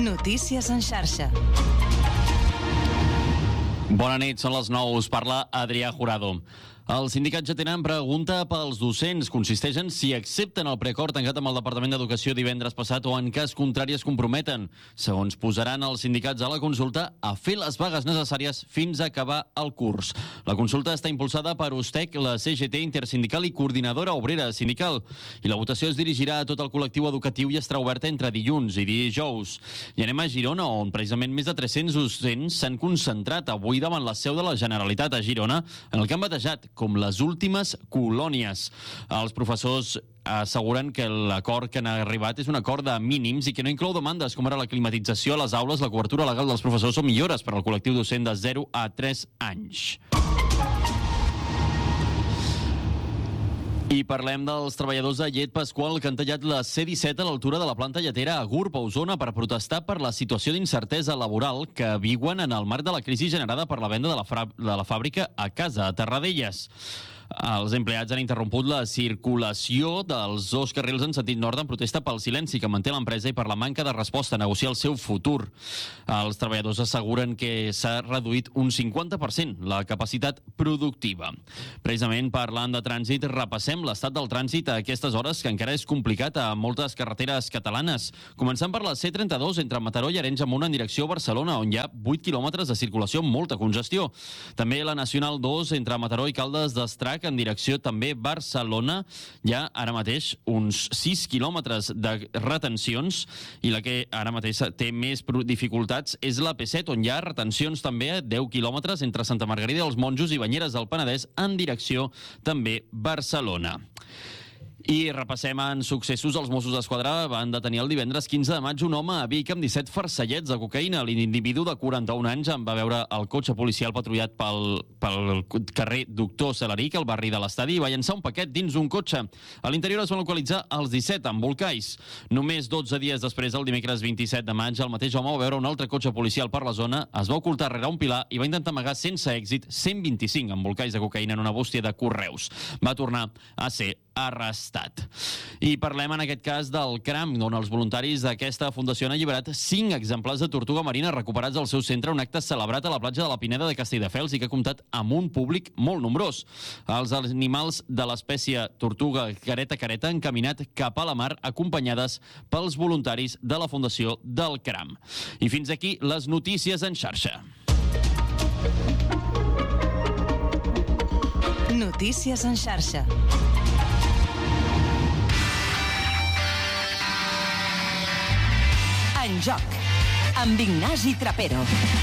Notícies en xarxa. Bona nit, són les 9, us parla Adrià Jurado. Els sindicats ja tenen pregunta pels docents. Consisteix en si accepten el preacord tancat amb el Departament d'Educació divendres passat o en cas contrari es comprometen. Segons posaran els sindicats a la consulta a fer les vagues necessàries fins a acabar el curs. La consulta està impulsada per USTEC, la CGT Intersindical i Coordinadora Obrera Sindical. I la votació es dirigirà a tot el col·lectiu educatiu i estarà oberta entre dilluns i dijous. I anem a Girona, on precisament més de 300 docents s'han concentrat avui davant la seu de la Generalitat a Girona, en el que han batejat com les últimes colònies. Els professors asseguren que l'acord que han arribat és un acord de mínims i que no inclou demandes com ara la climatització a les aules, la cobertura legal dels professors o millores per al col·lectiu docent de 0 a 3 anys. I parlem dels treballadors de Llet Pasqual que han tallat la C-17 a l'altura de la planta lletera a Gurb, a Osona, per protestar per la situació d'incertesa laboral que viuen en el marc de la crisi generada per la venda de la fàbrica a casa, a Terradellas. Els empleats han interromput la circulació dels dos carrils en sentit nord en protesta pel silenci que manté l'empresa i per la manca de resposta a negociar el seu futur. Els treballadors asseguren que s'ha reduït un 50% la capacitat productiva. Precisament parlant de trànsit, repassem l'estat del trànsit a aquestes hores, que encara és complicat a moltes carreteres catalanes. Començant per la C32 entre Mataró i Arenys de Munt en direcció a Barcelona, on hi ha 8 quilòmetres de circulació amb molta congestió. També la Nacional 2 entre Mataró i Caldes d'Estrac en direcció també Barcelona. Hi ha ara mateix uns 6 quilòmetres de retencions i la que ara mateix té més dificultats és la P7, on hi ha retencions també a 10 quilòmetres entre Santa Margarida dels Monjos i Banyeres del Penedès en direcció també Barcelona. I repassem en successos. Els Mossos d'Esquadra van detenir el divendres 15 de maig un home a Vic amb 17 farcellets de cocaïna. L'individu de 41 anys en va veure el cotxe policial patrullat pel carrer Doctor Celeric, al barri de l'Estadi, i va llançar un paquet dins un cotxe. A l'interior es van localitzar els 17 embolcalls. Només 12 dies després, el dimecres 27 de maig, el mateix home va veure un altre cotxe policial per la zona, es va ocultar rere un pilar i va intentar amagar sense èxit 125 embolcalls de cocaïna en una bústia de Correus. Va tornar a ser arrestat. I parlem en aquest cas del CRAM, on els voluntaris d'aquesta fundació han alliberat 5 exemplars de tortuga marina recuperats al seu centre, un acte celebrat a la platja de la Pineda de Castelldefels i que ha comptat amb un públic molt nombrós. Els animals de l'espècie tortuga careta han caminat cap a la mar acompanyades pels voluntaris de la fundació del CRAM. I fins aquí les notícies en xarxa. Notícies en xarxa. En joc, amb Ignasi Trapero.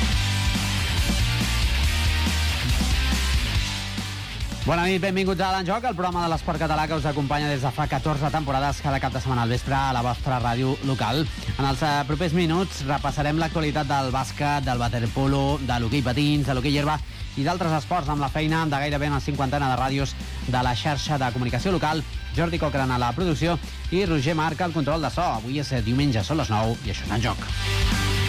Bona nit, benvinguts a l'En Joc, el programa de l'esport català que us acompanya des de fa 14 temporades cada cap de setmana al vespre a la vostra ràdio local. En els propers minuts repassarem l'actualitat del bàsquet, del waterpolo, de l'hoquei patins, de l'hoquei herba i d'altres esports amb la feina de gairebé una cinquantena de ràdios de la xarxa de comunicació local, Jordi Cochran a la producció i Roger Marc al control de so. Avui és diumenge, són les 9 i això és En Joc.